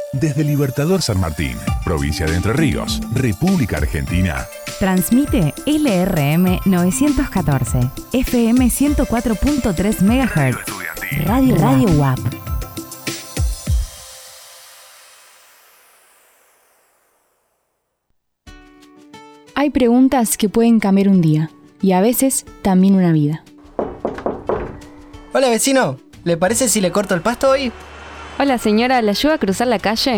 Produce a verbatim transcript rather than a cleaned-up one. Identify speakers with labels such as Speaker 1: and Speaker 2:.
Speaker 1: Desde Libertador San Martín, provincia de Entre Ríos, República Argentina.
Speaker 2: Transmite L R M novecientos catorce, F M ciento cuatro punto tres megahertz. Radio Radio U A P.
Speaker 3: Hay preguntas que pueden cambiar un día y a veces también una vida.
Speaker 4: Hola vecino, ¿le parece si le corto el pasto hoy?
Speaker 5: Hola señora, ¿le ayuda a cruzar la calle?